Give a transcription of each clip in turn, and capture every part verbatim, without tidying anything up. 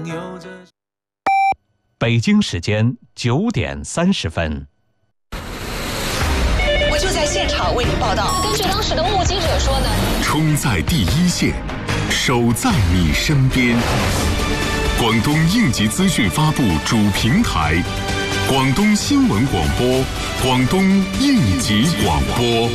北京时间九点三十分。 我就在现场为您报道。 根据当时的目击者说呢， 冲在第一线，守在你身边。广东应急资讯发布主平台，广东新闻广播，广东应急广播。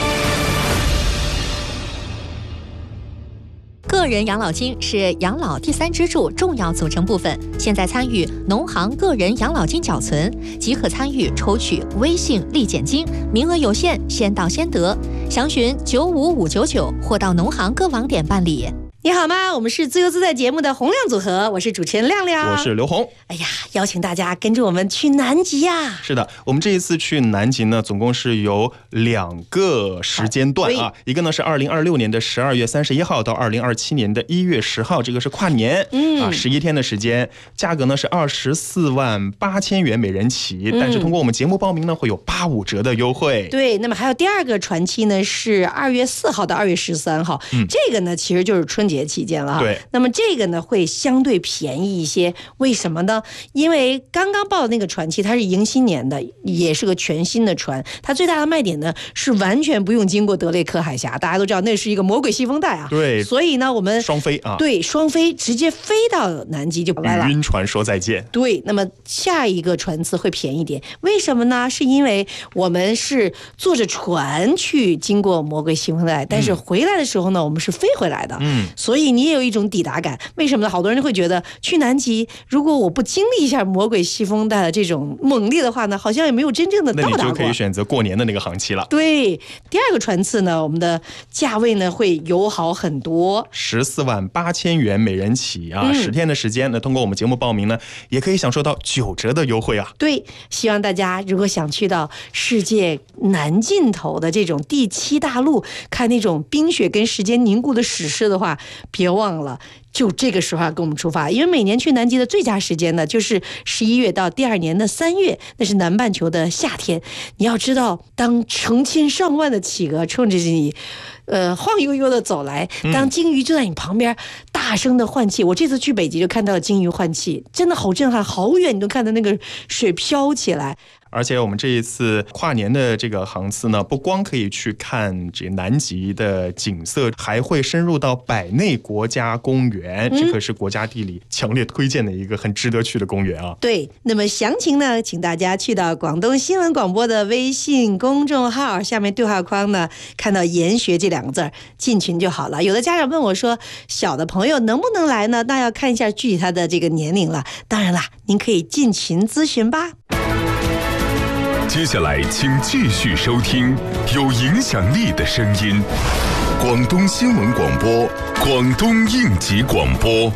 个人养老金是养老第三支柱重要组成部分。现在参与农行个人养老金缴存，即可参与抽取微信立减金，名额有限，先到先得。详询九五五九九或到农行各网点办理。 你好吗？我们是自由自在节目的洪亮组合，我是主持人亮亮， 我是刘红。 哎呀，邀请大家跟着我们去南极呀！ 是的，我们这一次去南极呢，总共是有两个时间段啊，一个呢是二零二六年的十二月三十一号到二零二七年的一月十号，这个是跨年，嗯啊，十一天的时间，价格呢是二十四万八千元每人起，但是通过我们节目报名呢，会有八五折的优惠。 对，那么还有第二个传期呢是二月四号到二月十三号，嗯，这个呢其实就是春节期间了哈。 对， 那么这个呢会相对便宜一些，为什么呢？因为刚刚报的那个传期它是迎新年的，也是个全新的船，它最大的卖点呢是完全不用经过德雷克海峡，大家都知道那是一个魔鬼西风带啊。 对， 所以呢我们双飞啊， 对，双飞直接飞到南极就来了， 与晕船说再见。 对，那么下一个船次会便宜点，为什么呢？是因为我们是坐着船去经过魔鬼西风带，但是回来的时候呢，我们是飞回来的，嗯，所以你也有一种抵达感。为什么呢？好多人会觉得去南极，如果我不经历一下魔鬼西风带的这种猛烈的话呢，好像也没有真正的到达过。 那你就可以选择过年的那个航期了。 对，第二个船次呢，我们的价位呢会友好很多， 十四万八千元每人起啊，十、嗯、天的时间呢，通过我们节目报名呢，也可以享受到九折的优惠啊。 对，希望大家如果想去到世界南尽头的这种第七大陆，看那种冰雪跟时间凝固的史诗的话，别忘了。就这个时候跟我们出发，因为每年去南极的最佳时间呢，就是十一月到第二年的三月，那是南半球的夏天。你要知道，当成千上万的企鹅冲着你，呃，晃悠悠的走来，当鲸鱼就在你旁边大声的换气。我这次去北极就看到了鲸鱼换气，真的好震撼，好远你都看到那个水飘起来。 而且我们这一次跨年的这个航次呢，不光可以去看这南极的景色，还会深入到百内国家公园，嗯、这可是国家地理强烈推荐的一个很值得去的公园啊。 对，那么详情呢，请大家去到广东新闻广播的微信公众号，下面对话框呢看到研学这两个字，进群就好了。有的家长问我说，小的朋友能不能来呢？那要看一下具体他的这个年龄了。当然啦，您可以进群咨询吧。 接下来请继续收听有影响力的声音，广东新闻广播，广东应急广播。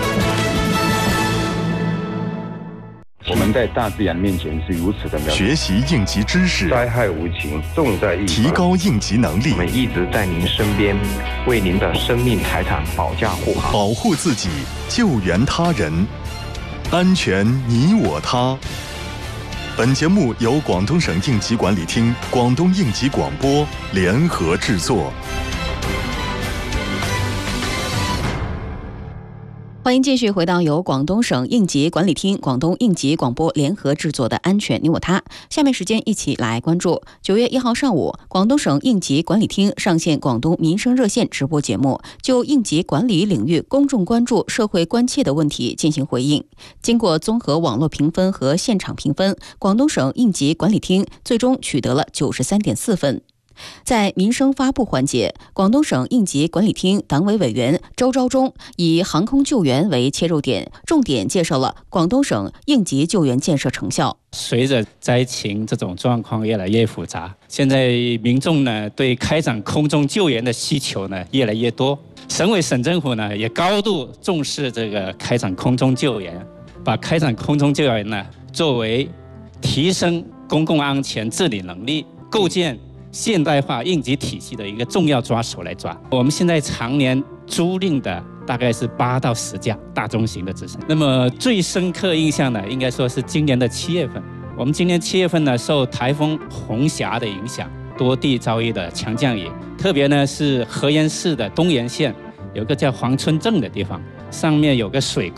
我们在大自然面前是如此的渺小， 学习应急知识， 灾害无情，重在预防， 提高应急能力。 我们一直在您身边，为您的生命财产保驾护航， 保护自己，救援他人，安全你我他。本节目由广东省应急管理厅、广东应急广播联合制作。 欢迎继续回到由广东省应急管理厅、广东应急广播联合制作的《安全你我他》。下面时间一起来关注九月一号上午，广东省应急管理厅上线广东民生热线直播节目，就应急管理领域公众关注、社会关切的问题进行回应。经过综合网络评分和现场评分，广东省应急管理厅最终取得了九十三点四分。在民生发布环节，广东省应急管理厅党委委员周昭忠以航空救援为切入点，重点介绍了广东省应急救援建设成效。 随着灾情这种状况越来越复杂，现在民众呢对开展空中救援的需求呢越来越多，省委省政府呢也高度重视这个开展空中救援，把开展空中救援呢作为提升公共安全治理能力、构建现代化应急体系的一个重要抓手来抓。我们现在常年租赁的大概是八到十架大中型的直升。那么最深刻印象呢，应该说是今年的七月份。我们今年七月份呢，受台风红霞的影响，多地遭遇的强降雨，特别呢是河源市的东源县有个叫黄村镇的地方，上面有个水库，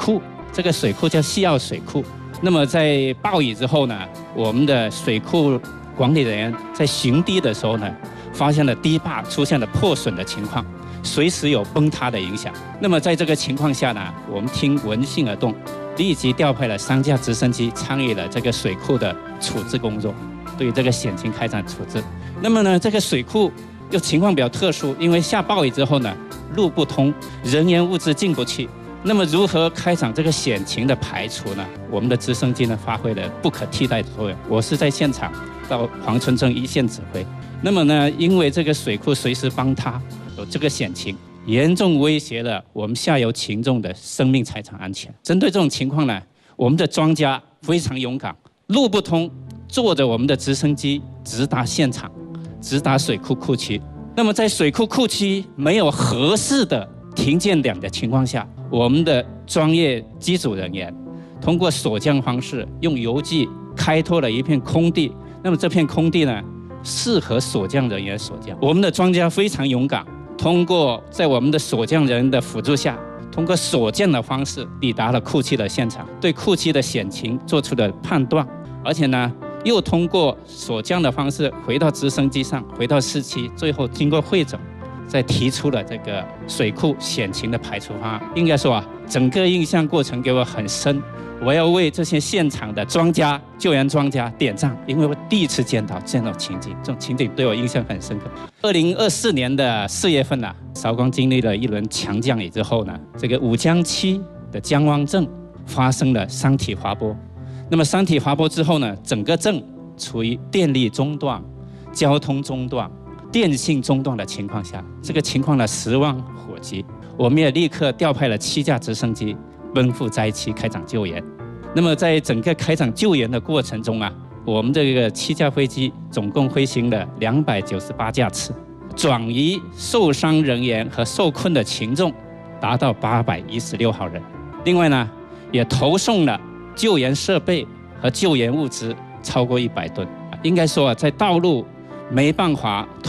这个水库叫西澳水库。那么在暴雨之后呢，我们的水库管理人员在巡堤的时候呢，发现了堤坝出现了破损的情况，随时有崩塌的影响。那么在这个情况下呢，我们听闻讯而动，立即调派了三架直升机参与了这个水库的处置工作，对这个险情开展处置。那么呢，这个水库又情况比较特殊，因为下暴雨之后呢，路不通，人员物资进不去。那么如何开展这个险情的排除呢？我们的直升机呢发挥了不可替代的作用。我是在现场到黄村镇一线指挥。那么呢，因为这个水库随时崩塌，有这个险情，严重威胁了我们下游群众的生命财产安全。针对这种情况呢，我们的庄家非常勇敢，路不通，坐着我们的直升机直达现场，直达水库库区。那么在水库库区没有合适的停建点的情况下，我们的专业机组人员通过锁降方式，用油机开拓了一片空地。那么这片空地呢，适合锁降人员锁降。我们的庄家非常勇敢，通过在我们的锁降人的辅助下，通过锁降的方式抵达了库区的现场，对库区的险情做出了判断，而且呢，又通过锁降的方式回到直升机上，回到市区，最后经过汇总，再提出了这个水库险情的排除方案。应该说啊，整个印象过程给我很深。我要为这些现场的庄家、救援庄家点赞，因为我第一次见到这种情景，这种情景对我印象很深刻。二零二四年的四月份呢、啊，韶光经历了一轮强降雨之后呢，这个五江区的江湾镇发生了山体滑坡。那么山体滑坡之后呢，整个镇处于电力中断、交通中断、电信中断的情况下，这个情况呢十万火急，我们也立刻调派了七架直升机奔赴灾区开展救援。那么在整个开展救援的过程中啊，我们这个七架飞机总共飞行了两百九十八架次，转移受伤人员和受困的群众达到八百一十六号人。另外呢，也投送了救援设备和救援物资超过一百吨。应该说啊，在道路没办法